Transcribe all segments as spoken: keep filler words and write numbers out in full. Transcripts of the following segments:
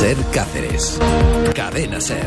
Ser Cáceres. Cadena Ser.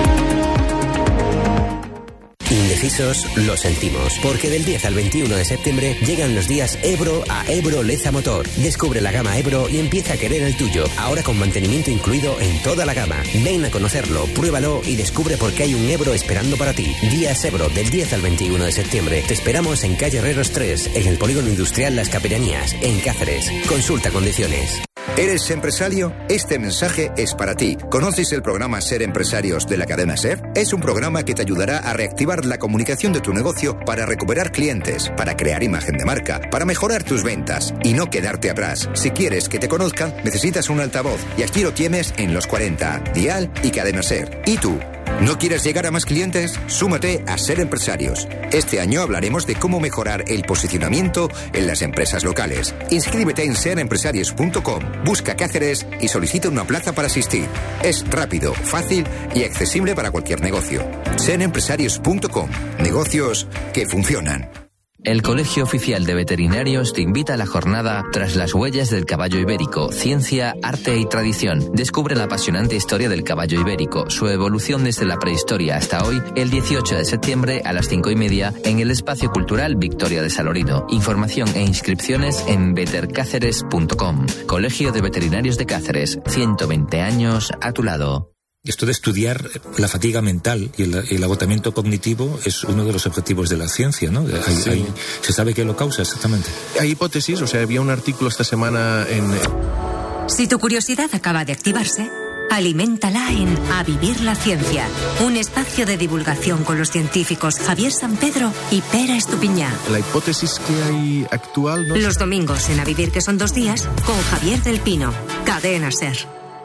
Indecisos, lo sentimos, porque del diez al veintiuno de septiembre llegan los días Ebro a Ebro Leza Motor. Descubre la gama Ebro y empieza a querer el tuyo, ahora con mantenimiento incluido en toda la gama. Ven a conocerlo, pruébalo y descubre por qué hay un Ebro esperando para ti. Días Ebro del diez al veintiuno de septiembre. Te esperamos en calle Herreros tres, en el Polígono Industrial Las Capelanías, en Cáceres. Consulta condiciones. ¿Eres empresario? Este mensaje es para ti. ¿Conoces el programa Ser Empresarios de la cadena Ser? Es un programa que te ayudará a reactivar la comunicación de tu negocio para recuperar clientes, para crear imagen de marca, para mejorar tus ventas y no quedarte atrás. Si quieres que te conozcan, necesitas un altavoz y aquí lo tienes en los cuarenta, Dial y Cadena Ser. ¿Y tú? ¿No quieres llegar a más clientes? Súmate a Ser Empresarios. Este año hablaremos de cómo mejorar el posicionamiento en las empresas locales. Inscríbete en ser empresarios punto com, busca Cáceres y solicita una plaza para asistir. Es rápido, fácil y accesible para cualquier negocio. ser empresarios punto com. Negocios que funcionan. El Colegio Oficial de Veterinarios te invita a la jornada Tras las huellas del caballo ibérico, ciencia, arte y tradición. Descubre la apasionante historia del caballo ibérico, su evolución desde la prehistoria hasta hoy, el dieciocho de septiembre a las cinco y media en el Espacio Cultural Victoria de Salorido. Información e inscripciones en vetercáceres punto com. Colegio de Veterinarios de Cáceres, ciento veinte años a tu lado. Esto de estudiar la fatiga mental y el, el agotamiento cognitivo es uno de los objetivos de la ciencia, ¿no? Hay, sí. hay, ¿Se sabe qué lo causa exactamente? Hay hipótesis, o sea, había un artículo esta semana en... Si tu curiosidad acaba de activarse, aliméntala en A Vivir la Ciencia, un espacio de divulgación con los científicos Javier San Pedro y Pera Estupiñá. La hipótesis que hay actual... ¿no? Los domingos en A Vivir, que son dos días, con Javier del Pino. Cadena Ser.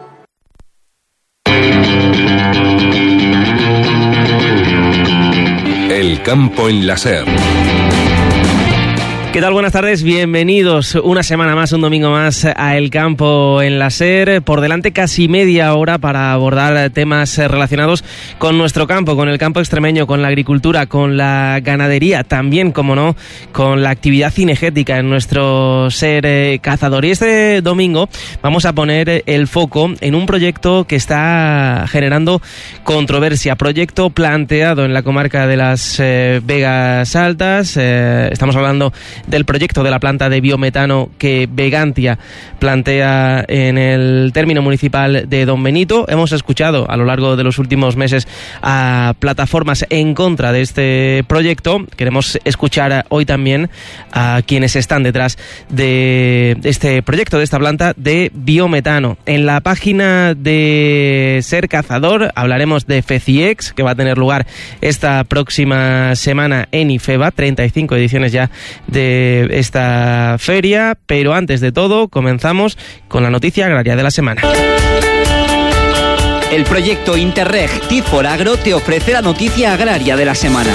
El campo en la Ser. ¿Qué tal? Buenas tardes, bienvenidos una semana más, un domingo más a El Campo en la Ser. Por delante casi media hora para abordar temas relacionados con nuestro campo, con el campo extremeño, con la agricultura, con la ganadería, también, como no, con la actividad cinegética en nuestro Ser eh, cazador. Y este domingo vamos a poner el foco en un proyecto que está generando controversia, proyecto planteado en la comarca de las eh, Vegas Altas. Eh, estamos hablando del proyecto de la planta de biometano que Vegantia plantea en el término municipal de Don Benito. Hemos escuchado a lo largo de los últimos meses a plataformas en contra de este proyecto. Queremos escuchar hoy también a quienes están detrás de este proyecto, de esta planta de biometano. En la página de Ser Cazador hablaremos de FECIEX, que va a tener lugar esta próxima semana en IFEBA, treinta y cinco ediciones ya de esta feria, pero antes de todo comenzamos con la noticia agraria de la semana. El proyecto Interreg Tit for Agro te ofrece la noticia agraria de la semana.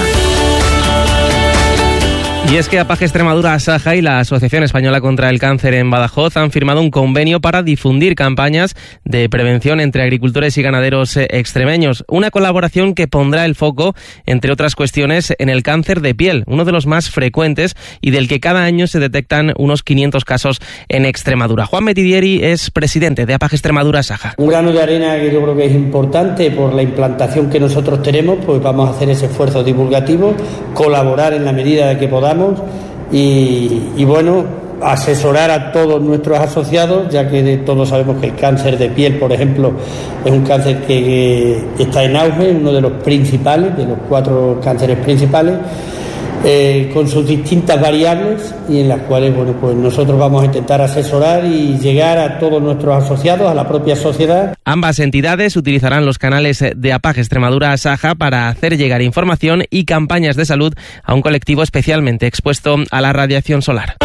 Y es que APAGE Extremadura Asaja y la Asociación Española contra el Cáncer en Badajoz han firmado un convenio para difundir campañas de prevención entre agricultores y ganaderos extremeños. Una colaboración que pondrá el foco, entre otras cuestiones, en el cáncer de piel, uno de los más frecuentes y del que cada año se detectan unos quinientos casos en Extremadura. Juan Metidieri es presidente de APAGE Extremadura Asaja. Un grano de arena que yo creo que es importante por la implantación que nosotros tenemos, pues vamos a hacer ese esfuerzo divulgativo, colaborar en la medida de que podamos. Y, y bueno, asesorar a todos nuestros asociados, ya que de, todos sabemos que el cáncer de piel, por ejemplo, es un cáncer que, que está en auge, uno de los principales, de los cuatro cánceres principales, eh, con sus distintas variables y en las cuales, bueno, pues nosotros vamos a intentar asesorar y llegar a todos nuestros asociados, a la propia sociedad. Ambas entidades utilizarán los canales de APAGE Extremadura Asaja para hacer llegar información y campañas de salud a un colectivo especialmente expuesto a la radiación solar.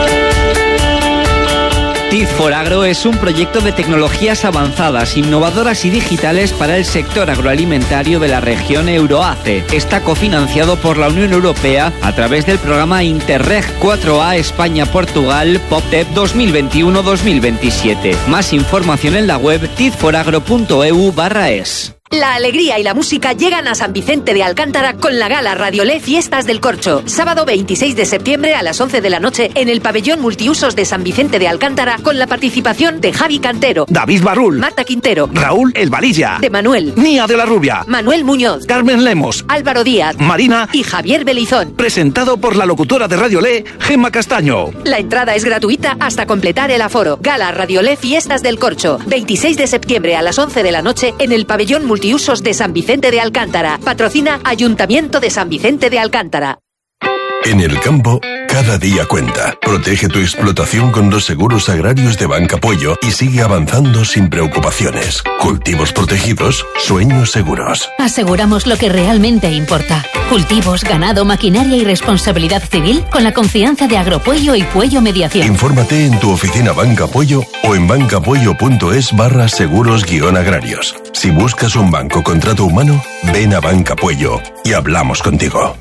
Tit for Agro es un proyecto de tecnologías avanzadas, innovadoras y digitales para el sector agroalimentario de la región Euroace. Está cofinanciado por la Unión Europea a través del programa Interreg cuatro A España-Portugal POPTEP dos mil veintiuno dos mil veintisiete. Más información en la web tit for agro punto e u barra es. La alegría y la música llegan a San Vicente de Alcántara con la gala Radiolé Fiestas del Corcho. Sábado veintiséis de septiembre a las once de la noche en el pabellón multiusos de San Vicente de Alcántara con la participación de Javi Cantero, David Barrul, Marta Quintero, Raúl El Valilla, de Manuel, Nia de la Rubia, Manuel Muñoz, Carmen Lemos, Álvaro Díaz, Marina y Javier Belizón. Presentado por la locutora de Radiolé, Gemma Castaño. La entrada es gratuita hasta completar el aforo. Gala Radiolé Fiestas del Corcho. veintiséis de septiembre a las once de la noche en el pabellón multiusos de San Vicente de Alcántara. Patrocina Ayuntamiento de San Vicente de Alcántara. En el campo, cada día cuenta. Protege tu explotación con los seguros agrarios de Banca Puello y sigue avanzando sin preocupaciones. Cultivos protegidos, sueños seguros. Aseguramos lo que realmente importa. Cultivos, ganado, maquinaria y responsabilidad civil con la confianza de Agropuello y Puello Mediación. Infórmate en tu oficina Banca Puello o en bancapuello.es barra seguros guión agrarios. Si buscas un banco con trato humano, ven a Banca Puello y hablamos contigo.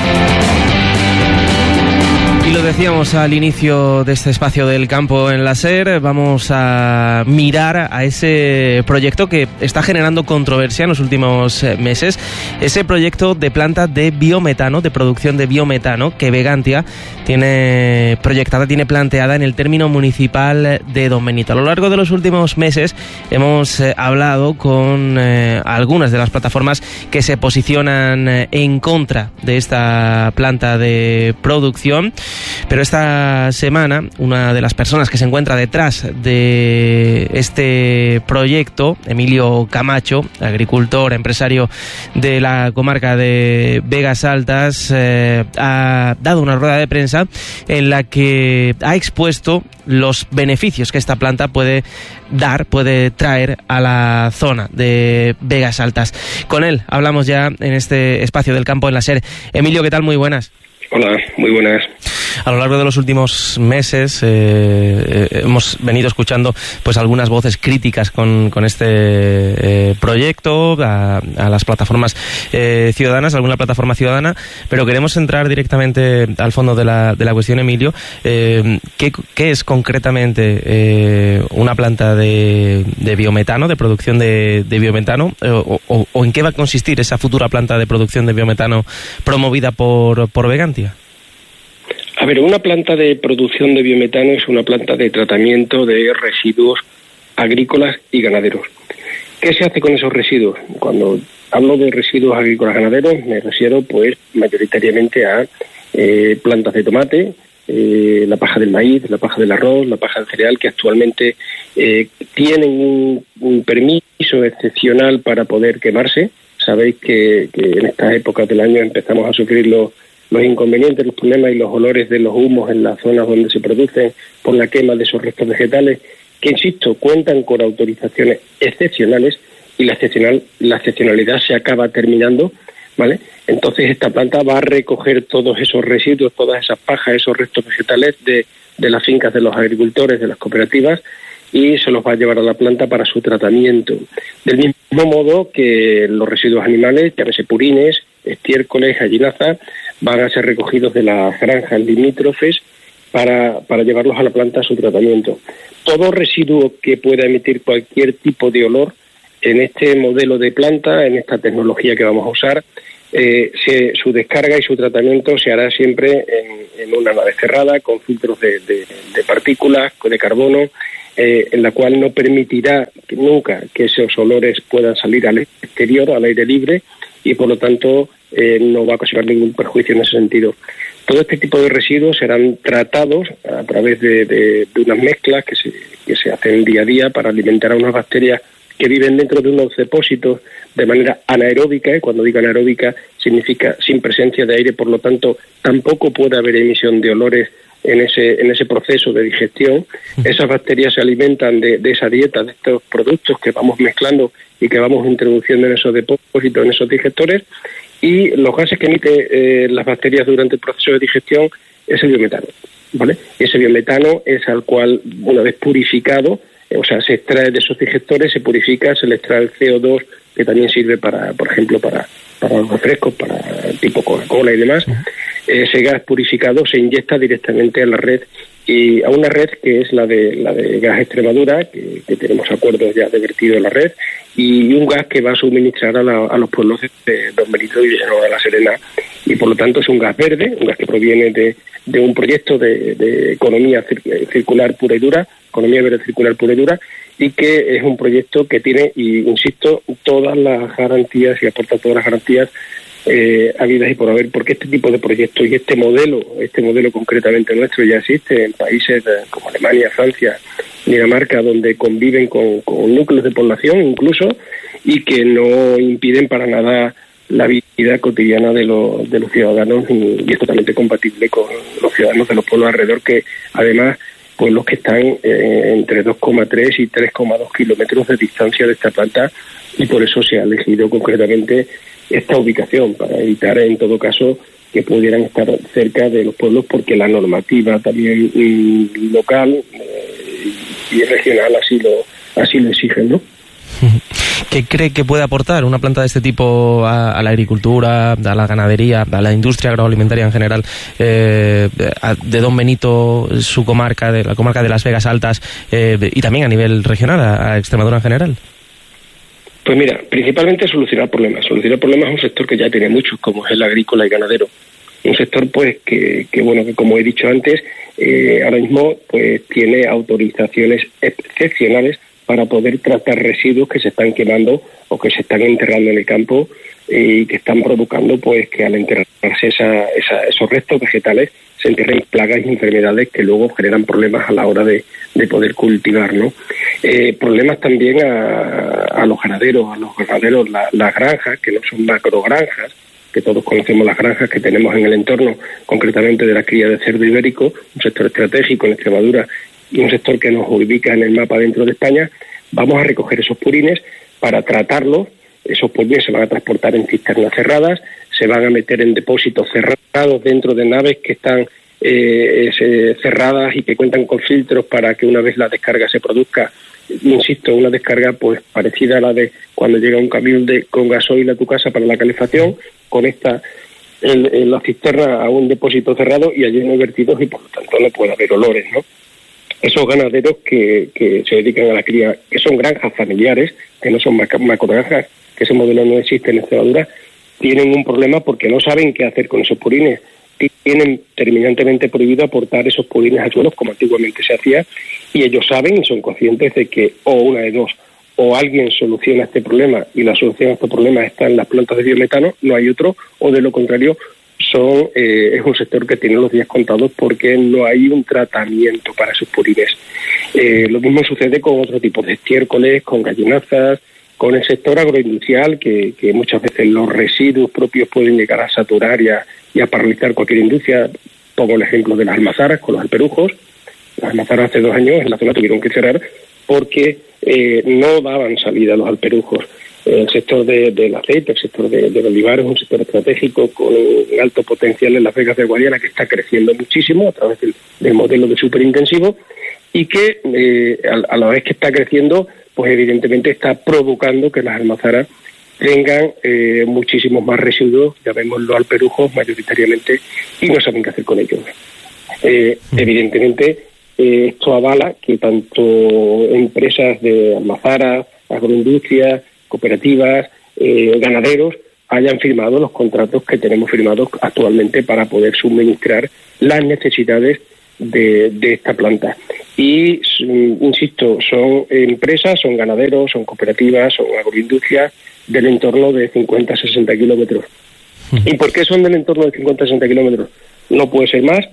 Y lo decíamos al inicio de este espacio del campo en la SER, vamos a mirar a ese proyecto que está generando controversia en los últimos meses, ese proyecto de planta de biometano, de producción de biometano, que Vegantia tiene proyectada, tiene planteada en el término municipal de Don Benito. A lo largo de los últimos meses hemos eh, hablado con eh, algunas de las plataformas que se posicionan eh, en contra de esta planta de producción. Pero esta semana, una de las personas que se encuentra detrás de este proyecto, Emilio Camacho, agricultor, empresario de la comarca de Vegas Altas, eh, ha dado una rueda de prensa en la que ha expuesto los beneficios que esta planta puede dar, puede traer a la zona de Vegas Altas. Con él hablamos ya en este espacio del campo en la SER. Emilio, ¿qué tal? Muy buenas. Hola, muy buenas. A lo largo de los últimos meses eh, eh, hemos venido escuchando pues algunas voces críticas con, con este eh, proyecto, a, a las plataformas eh, ciudadanas, alguna plataforma ciudadana, pero queremos entrar directamente al fondo de la, de la cuestión, Emilio. Eh, ¿qué, ¿Qué es concretamente eh, una planta de, de biometano, de producción de, de biometano, o, o, o en qué va a consistir esa futura planta de producción de biometano promovida por, por Vegantia? A ver, una planta de producción de biometano es una planta de tratamiento de residuos agrícolas y ganaderos. ¿Qué se hace con esos residuos? Cuando hablo de residuos agrícolas y ganaderos me refiero pues mayoritariamente a eh, plantas de tomate, eh, la paja del maíz, la paja del arroz, la paja del cereal, que actualmente eh, tienen un, un permiso excepcional para poder quemarse. Sabéis que, que en estas épocas del año empezamos a sufrir los los inconvenientes, los problemas y los olores de los humos en las zonas donde se producen por la quema de esos restos vegetales, que, insisto, cuentan con autorizaciones excepcionales y la excepcional la excepcionalidad se acaba terminando, ¿vale? Entonces esta planta va a recoger todos esos residuos, todas esas pajas, esos restos vegetales de, de las fincas de los agricultores, de las cooperativas, y se los va a llevar a la planta para su tratamiento. Del mismo modo que los residuos animales, llámese purines, estiércoles, gallinaza, van a ser recogidos de las granjas limítrofes para, para llevarlos a la planta a su tratamiento. Todo residuo que pueda emitir cualquier tipo de olor en este modelo de planta, en esta tecnología que vamos a usar, eh, se, su descarga y su tratamiento se hará siempre en, en una nave cerrada con filtros de, de, de partículas, de carbono, eh, en la cual no permitirá que nunca que esos olores puedan salir al exterior, al aire libre, y por lo tanto eh, no va a ocasionar ningún perjuicio en ese sentido. Todo este tipo de residuos serán tratados a través de, de, de unas mezclas que se, que se hacen día a día para alimentar a unas bacterias que viven dentro de unos depósitos de manera anaeróbica, y cuando digo anaeróbica significa sin presencia de aire, por lo tanto tampoco puede haber emisión de olores en ese en ese proceso de digestión. Esas bacterias se alimentan de, de esa dieta, de estos productos que vamos mezclando y que vamos introduciendo en esos depósitos, en esos digestores, y los gases que emiten eh, las bacterias durante el proceso de digestión es el biometano, ¿vale? Y ese biometano es al cual, una vez purificado, eh, o sea, se extrae de esos digestores, se purifica, se le extrae el C O dos, que también sirve para, por ejemplo, para, para los refrescos, para tipo Coca-Cola y demás. Ese gas purificado se inyecta directamente a la red, y a una red que es la de la de Gas Extremadura, que, que tenemos acuerdos ya de vertido en la red, y un gas que va a suministrar a, la, a los pueblos de Don Benito y de La Serena, y por lo tanto es un gas verde, un gas que proviene de, de un proyecto de, de economía circular pura y dura, economía verde circular pura y dura, y que es un proyecto que tiene, y insisto, todas las garantías y aporta todas las garantías eh, habidas y por haber, porque este tipo de proyectos y este modelo, este modelo concretamente nuestro ya existe en países como Alemania, Francia, Dinamarca, donde conviven con, con núcleos de población incluso, y que no impiden para nada la vida cotidiana de, lo, de los ciudadanos, y, y es totalmente compatible con los ciudadanos de los pueblos alrededor, que además pues los que están eh, entre dos coma tres y tres coma dos kilómetros de distancia de esta planta, y por eso se ha elegido concretamente esta ubicación, para evitar en todo caso que pudieran estar cerca de los pueblos, porque la normativa también mm, local eh, y regional así lo así lo exige, ¿no? ¿Qué cree que puede aportar una planta de este tipo a, a la agricultura, a la ganadería, a la industria agroalimentaria en general, eh, a, de Don Benito, su comarca, de la comarca de Las Vegas Altas, eh, y también a nivel regional, a, a Extremadura en general? Pues mira, principalmente solucionar problemas. Solucionar problemas es un sector que ya tiene muchos, como es el agrícola y ganadero. Un sector, pues, que, que bueno, que como he dicho antes, eh, ahora mismo, pues, tiene autorizaciones excepcionales para poder tratar residuos que se están quemando o que se están enterrando en el campo, eh, y que están provocando, pues, que al enterrarse esa, esa, esos restos vegetales se entierren plagas y enfermedades que luego generan problemas a la hora de, de poder cultivar, ¿no? Eh, problemas también a, a los ganaderos, a los ganaderos, la, las granjas, que no son macrogranjas, que todos conocemos las granjas que tenemos en el entorno, concretamente de la cría de cerdo ibérico, un sector estratégico en Extremadura y un sector que nos ubica en el mapa dentro de España. Vamos a recoger esos purines para tratarlos. Esos purines se van a transportar en cisternas cerradas, se van a meter en depósitos cerrados dentro de naves que están eh, se, cerradas y que cuentan con filtros para que una vez la descarga se produzca, insisto, una descarga pues parecida a la de cuando llega un camión de con gasoil a tu casa para la calefacción, conecta el, el, la cisterna a un depósito cerrado y allí no hay vertidos y por lo tanto no puede haber olores, ¿no? Esos ganaderos que, que se dedican a la cría, que son granjas familiares, que no son macrogranjas, que ese modelo no existe en Extremadura, tienen un problema porque no saben qué hacer con esos purines. Tienen terminantemente prohibido aportar esos purines a suelos como antiguamente se hacía, y ellos saben y son conscientes de que o una de dos, o alguien soluciona este problema y la solución a este problema está en las plantas de biometano, no hay otro, o de lo contrario son eh, es un sector que tiene los días contados porque no hay un tratamiento para esos purines. Eh, lo mismo sucede con otro tipo de estiércoles, con gallinazas, con el sector agroindustrial, que, que muchas veces los residuos propios pueden llegar a saturar y a, y a paralizar cualquier industria. Pongo el ejemplo de las almazaras con los alperujos. Las almazaras hace dos años en la zona tuvieron que cerrar porque eh, no daban salida a los alperujos. El sector de, del aceite, el sector de, del olivar es un sector estratégico con un alto potencial en Las Vegas de Guadiana, que está creciendo muchísimo a través del, del modelo de superintensivo, y que eh, a, a la vez que está creciendo, pues evidentemente está provocando que las almazaras tengan eh, muchísimos más residuos, llamémoslo alperujos mayoritariamente, y no saben qué hacer con ellos. Eh, evidentemente, eh, esto avala que tanto empresas de almazaras, agroindustria, cooperativas, eh, ganaderos, hayan firmado los contratos que tenemos firmados actualmente para poder suministrar las necesidades de, de esta planta. Y, insisto, son empresas, son ganaderos, son cooperativas, son agroindustrias del entorno de cincuenta a sesenta kilómetros. ¿Y por qué son del entorno de cincuenta a sesenta kilómetros? No puede ser más,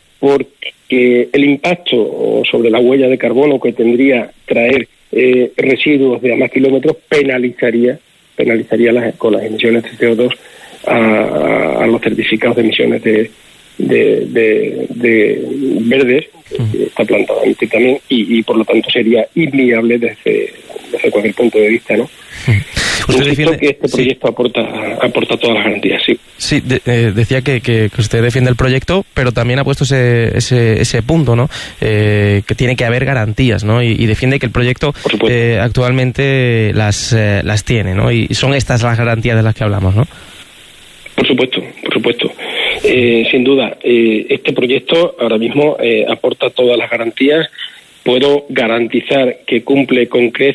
porque el impacto sobre la huella de carbono que tendría traer eh, residuos de a más kilómetros penalizaría penalizaría las, con las emisiones de C O dos a, a los certificados de emisiones de, de, de, de verdes que esta planta emite también, y, y por lo tanto sería inviable desde, desde cualquier punto de vista, ¿no? Usted defiende que este proyecto sí. aporta aporta todas las garantías, sí. Sí, de, eh, decía que, que, que usted defiende el proyecto, pero también ha puesto ese ese, ese punto, ¿no? Eh, que tiene que haber garantías, ¿no? Y, y defiende que el proyecto eh, actualmente las eh, las tiene, ¿no? Y son estas las garantías de las que hablamos, ¿no? Por supuesto, por supuesto. Eh, sin duda, eh, este proyecto ahora mismo eh, aporta todas las garantías. Puedo garantizar que cumple con creces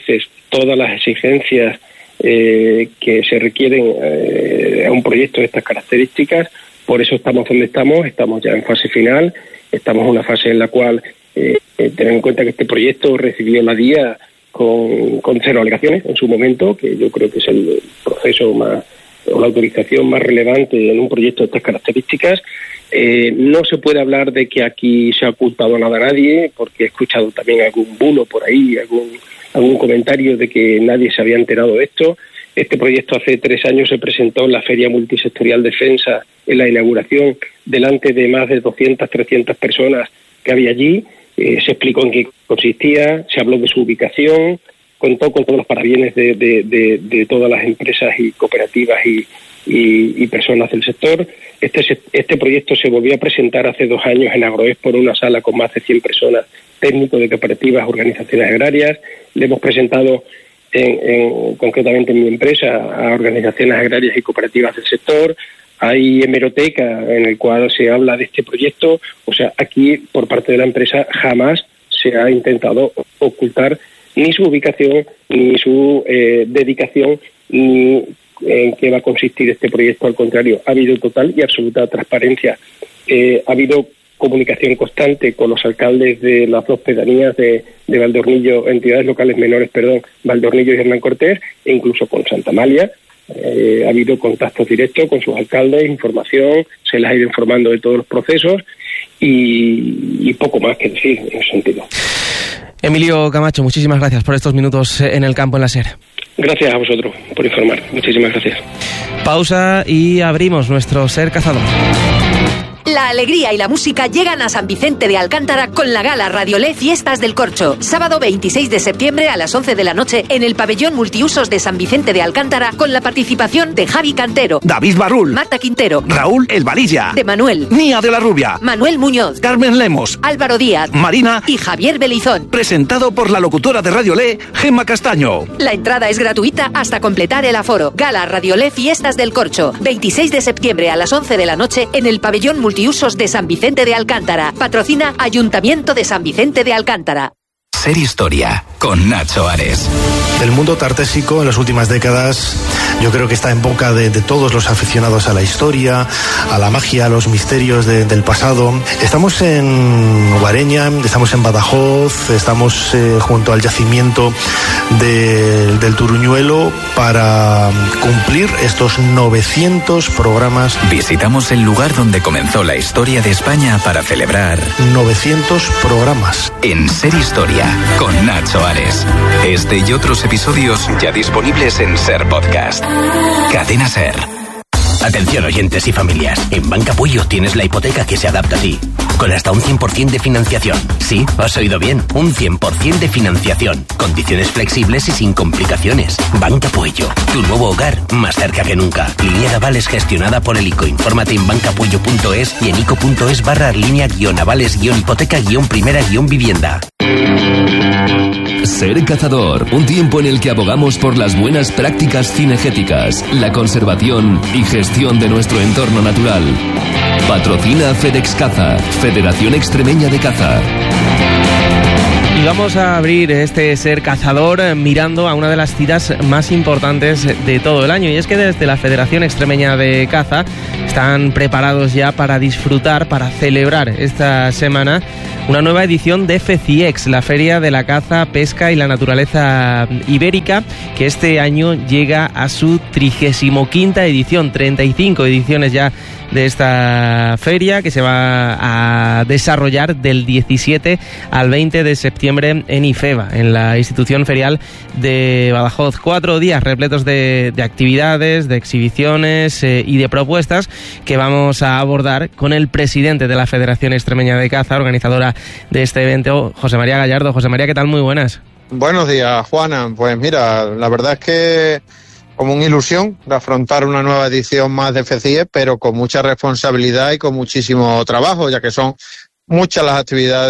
todas las exigencias eh, que se requieren eh, a un proyecto de estas características. Por eso estamos donde estamos, estamos ya en fase final, estamos en una fase en la cual eh, eh, tener en cuenta que este proyecto recibió la D I A con, con cero alegaciones en su momento, que yo creo que es el proceso más, o la autorización más relevante en un proyecto de estas características. Eh, no se puede hablar de que aquí se ha ocultado nada a nadie, porque he escuchado también algún bulo por ahí, algún, algún comentario de que nadie se había enterado de esto. Este proyecto hace tres años se presentó en la Feria Multisectorial Defensa, en la inauguración, delante de más de doscientas, trescientas personas que había allí. Eh, se explicó en qué consistía, se habló de su ubicación, contó con todos los parabienes de, de, de, de todas las empresas y cooperativas y, y, y personas del sector. Este, este proyecto se volvió a presentar hace dos años en Agroexpo, en una sala con más de cien personas, técnicos de cooperativas, organizaciones agrarias. Le hemos presentado en, en, concretamente en mi empresa a organizaciones agrarias y cooperativas del sector. Hay hemeroteca en el cual se habla de este proyecto. O sea, aquí por parte de la empresa jamás se ha intentado ocultar ni su ubicación, ni su eh, dedicación, ni en qué va a consistir este proyecto. Al contrario, ha habido total y absoluta transparencia. Eh, ha habido comunicación constante con los alcaldes de las dos pedanías de, de Valdeornillo, entidades locales menores, perdón, Valdeornillo y Hernán Cortés, e incluso con Santa Amalia. Eh, ha habido contactos directos con sus alcaldes, información, se les ha ido informando de todos los procesos y, y poco más que decir en ese sentido. Emilio Camacho, muchísimas gracias por estos minutos en el campo en la SER. Gracias a vosotros por informar. Muchísimas gracias. Pausa y abrimos nuestro SER Cazador. La alegría y la música llegan a San Vicente de Alcántara con la gala Radiolé Fiestas del Corcho. Sábado veintiséis de septiembre a las once de la noche en el pabellón multiusos de San Vicente de Alcántara, con la participación de Javi Cantero, David Barrul, Marta Quintero, Raúl El Valilla, de Manuel, Nia de la Rubia, Manuel Muñoz, Carmen Lemos, Álvaro Díaz, Marina y Javier Belizón. Presentado por la locutora de Radiolé, Gemma Castaño. La entrada es gratuita hasta completar el aforo. Gala Radiolé Fiestas del Corcho. veintiséis de septiembre a las once de la noche en el pabellón multiusos de San Vicente de Alcántara. Patrocina Ayuntamiento de San Vicente de Alcántara. Ser Historia, con Nacho Ares. El mundo tartésico en las últimas décadas yo creo que está en boca de, de todos los aficionados a la historia, a la magia, a los misterios de, del pasado. Estamos en Guareña, estamos en Badajoz, estamos eh, junto al yacimiento de, del Turuñuelo para cumplir estos novecientos programas. Visitamos el lugar donde comenzó la historia de España para celebrar novecientos programas. En Ser Historia, con Nacho Ares. Este y otros episodios ya disponibles en SER Podcast. Cadena SER. Atención oyentes y familias, en Banca Puello tienes la hipoteca que se adapta a ti, con hasta un cien por ciento de financiación. Sí, has oído bien, un cien por ciento de financiación, condiciones flexibles y sin complicaciones. Banca Puello, tu nuevo hogar más cerca que nunca. Línea de avales gestionada por el I C O. Infórmate en bancapuello punto es y en ico punto es barra línea guión avales guión hipoteca guión primera guión vivienda. Ser Cazador, un tiempo en el que abogamos por las buenas prácticas cinegéticas, la conservación y gestión de nuestro entorno natural. Patrocina FedEx Caza, Federación Extremeña de Caza. Y vamos a abrir este Ser Cazador mirando a una de las citas más importantes de todo el año, y es que desde la Federación Extremeña de Caza están preparados ya para disfrutar, para celebrar esta semana una nueva edición de FECIEX, la Feria de la Caza, Pesca y la Naturaleza Ibérica, que este año llega a su trigésimo quinta edición, treinta y cinco ediciones ya de esta feria, que se va a desarrollar del diecisiete al veinte de septiembre en IFEBA, en la institución ferial de Badajoz. Cuatro días repletos de, de actividades, de exhibiciones eh, y de propuestas que vamos a abordar con el presidente de la Federación Extremeña de Caza, organizadora de este evento, José María Gallardo. José María, ¿qué tal? Muy buenas. Buenos días, Juana. Pues mira, la verdad es que como una ilusión de afrontar una nueva edición más de FECIEX, pero con mucha responsabilidad y con muchísimo trabajo, ya que son muchas las actividades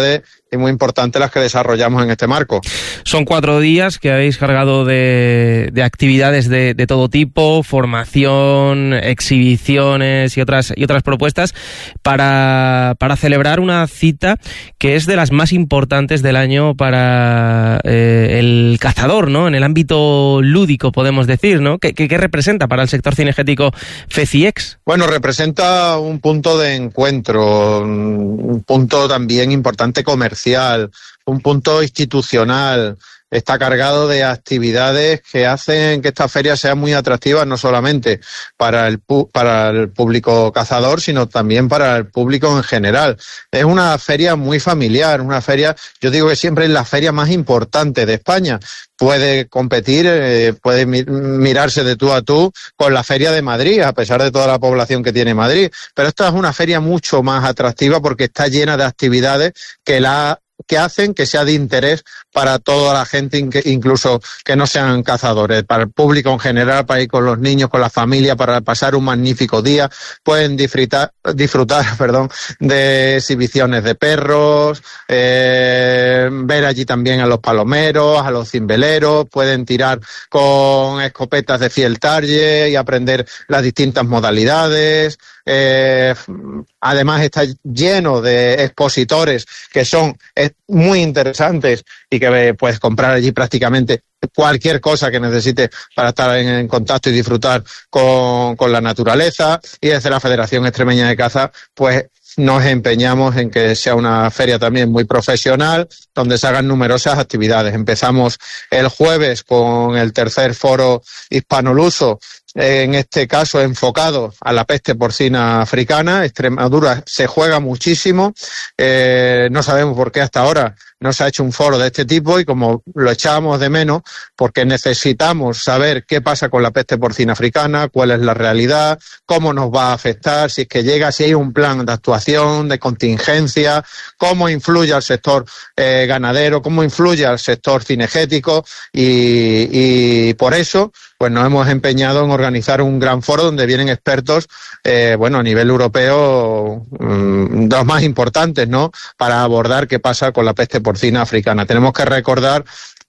y muy importantes las que desarrollamos en este marco. Son cuatro días que habéis cargado de, de actividades de, de todo tipo, formación, exhibiciones y otras y otras propuestas para, para celebrar una cita que es de las más importantes del año para eh, el cazador, ¿no? En el ámbito lúdico, podemos decir, ¿no? ¿Qué, qué, qué representa para el sector cinegético FECIEX? Bueno, representa un punto de encuentro, un punto también importante comercial, un punto institucional. Está cargado de actividades que hacen que esta feria sea muy atractiva no solamente para el pu- para el público cazador, sino también para el público en general. Es una feria muy familiar, una feria, yo digo que siempre es la feria más importante de España. Puede competir, eh, puede mi- mirarse de tú a tú con la Feria de Madrid, a pesar de toda la población que tiene Madrid. Pero esta es una feria mucho más atractiva porque está llena de actividades que la que hacen que sea de interés para toda la gente, incluso que no sean cazadores, para el público en general, para ir con los niños, con la familia, para pasar un magnífico día. Pueden disfrutar, disfrutar perdón, de exhibiciones de perros, eh, ver allí también a los palomeros, a los cimbeleros, pueden tirar con escopetas de fiel target y aprender las distintas modalidades. Eh, además está lleno de expositores que son eh, muy interesantes y que puedes comprar allí prácticamente cualquier cosa que necesites para estar en, en contacto y disfrutar con, con la naturaleza. Y desde la Federación Extremeña de Caza, pues nos empeñamos en que sea una feria también muy profesional, donde se hagan numerosas actividades. Empezamos el jueves con el tercer foro hispanoluso, en este caso enfocado a la peste porcina africana. Extremadura se juega muchísimo, eh, no sabemos por qué hasta ahora no se ha hecho un foro de este tipo, y como lo echábamos de menos, porque necesitamos saber qué pasa con la peste porcina africana, cuál es la realidad, cómo nos va a afectar, si es que llega, si hay un plan de actuación, de contingencia, cómo influye al sector eh, ganadero, cómo influye al sector cinegético, y, y por eso pues nos hemos empeñado en organizar un gran foro donde vienen expertos, eh, bueno, a nivel europeo, mmm, de los más importantes, ¿no?, para abordar qué pasa con la peste porcina africana. Tenemos que recordar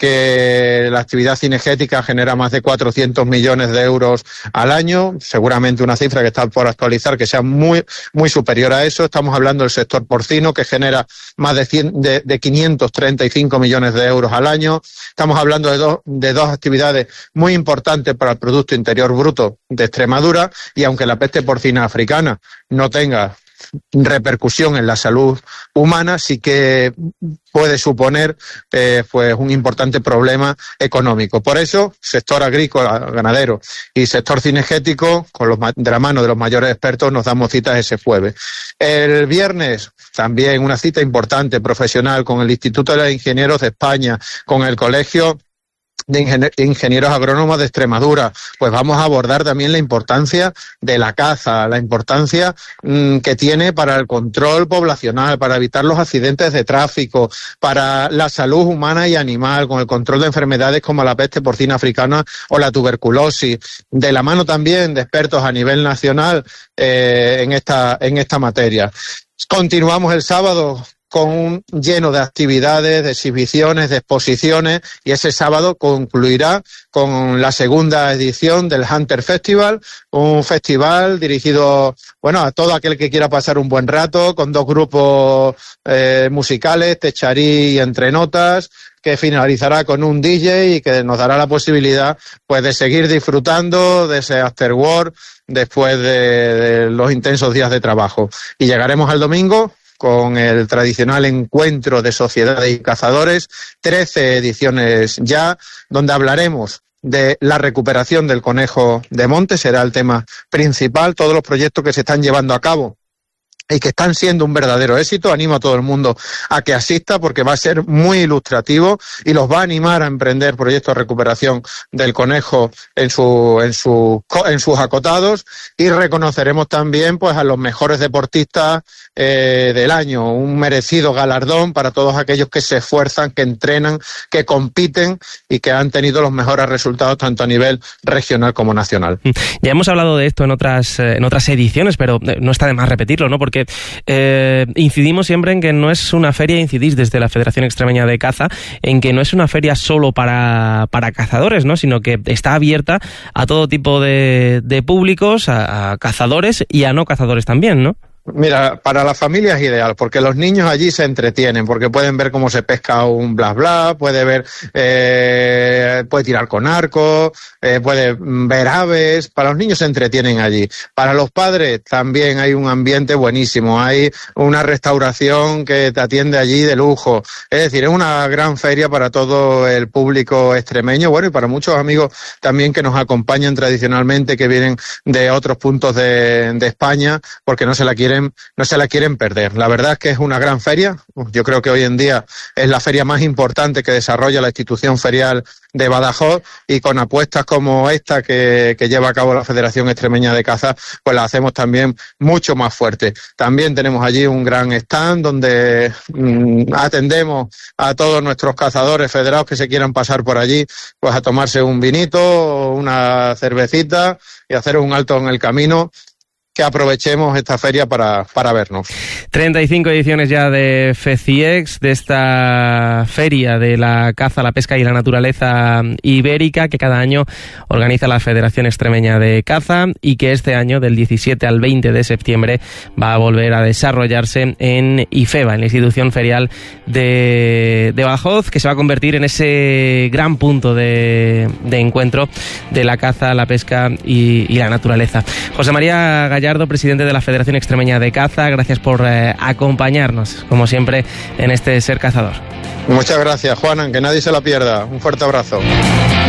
que la actividad cinegética genera más de cuatrocientos millones de euros al año, seguramente una cifra que está por actualizar que sea muy muy superior a eso. Estamos hablando del sector porcino, que genera más de, cien, de, de quinientos treinta y cinco millones de euros al año. Estamos hablando de, do, de dos actividades muy importantes para el Producto Interior Bruto de Extremadura, y aunque la peste porcina africana no tenga repercusión en la salud humana, sí que puede suponer eh, pues un importante problema económico. Por eso, sector agrícola, ganadero y sector cinegético, con los, de la mano de los mayores expertos, nos damos citas ese jueves. El viernes, también una cita importante, profesional, con el Instituto de los Ingenieros de España, con el Colegio de Ingen- Ingenieros Agrónomos de Extremadura. Pues vamos a abordar también la importancia de la caza, la importancia mmm, que tiene para el control poblacional, para evitar los accidentes de tráfico, para la salud humana y animal, con el control de enfermedades como la peste porcina africana o la tuberculosis, de la mano también de expertos a nivel nacional eh, en esta, en esta materia. Continuamos el sábado con un lleno de actividades, de exhibiciones, de exposiciones, y ese sábado concluirá con la segunda edición del Hunter Festival, un festival dirigido, bueno, a todo aquel que quiera pasar un buen rato, con dos grupos eh, musicales, Techarí y Entre Notas, que finalizará con un D J y que nos dará la posibilidad pues de seguir disfrutando de ese after work después de, de los intensos días de trabajo. Y llegaremos al domingo con el tradicional encuentro de sociedades y cazadores, trece ediciones ya, donde hablaremos de la recuperación del conejo de monte, será el tema principal, todos los proyectos que se están llevando a cabo y que están siendo un verdadero éxito. Animo a todo el mundo a que asista, porque va a ser muy ilustrativo y los va a animar a emprender proyectos de recuperación del conejo en su, en su, en sus acotados, y reconoceremos también pues a los mejores deportistas eh, del año, un merecido galardón para todos aquellos que se esfuerzan, que entrenan, que compiten y que han tenido los mejores resultados tanto a nivel regional como nacional. Ya hemos hablado de esto en otras, en otras ediciones, pero no está de más repetirlo, ¿no? Porque porque eh, incidimos siempre en que no es una feria, incidís desde la Federación Extremeña de Caza, en que no es una feria solo para, para cazadores, ¿no? Sino que está abierta a todo tipo de, de públicos, a, a cazadores y a no cazadores también, ¿no? Mira, para la familia es ideal, porque los niños allí se entretienen, porque pueden ver cómo se pesca un blas blas, puede ver, eh, puede tirar con arco, eh, puede ver aves. Para los niños se entretienen allí. Para los padres también hay un ambiente buenísimo, hay una restauración que te atiende allí de lujo. Es decir, es una gran feria para todo el público extremeño, bueno, y para muchos amigos también que nos acompañan tradicionalmente, que vienen de otros puntos de, de España, porque no se la quieren no se la quieren perder. La verdad es que es una gran feria. Yo creo que hoy en día es la feria más importante que desarrolla la institución ferial de Badajoz, y con apuestas como esta que, que lleva a cabo la Federación Extremeña de Caza, pues la hacemos también mucho más fuerte. También tenemos allí un gran stand donde mmm, atendemos a todos nuestros cazadores federados que se quieran pasar por allí, pues a tomarse un vinito, una cervecita y hacer un alto en el camino. Que aprovechemos esta feria para, para vernos. treinta y cinco ediciones ya de FECIEX, de esta feria de la caza, la pesca y la naturaleza ibérica que cada año organiza la Federación Extremeña de Caza, y que este año, del diecisiete al veinte de septiembre, va a volver a desarrollarse en IFEBA, en la institución ferial de, de Badajoz, que se va a convertir en ese gran punto de, de encuentro de la caza, la pesca y, y la naturaleza. José María Gallardo, presidente de la Federación Extremeña de Caza, gracias por eh, acompañarnos, como siempre, en este Ser Cazador. Muchas gracias, Juanan, que nadie se la pierda. Un fuerte abrazo.